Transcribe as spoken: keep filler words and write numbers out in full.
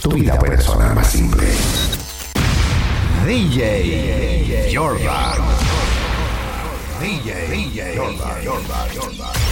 tu vida puede sonar más simple. D J Jordan. D J Jordan.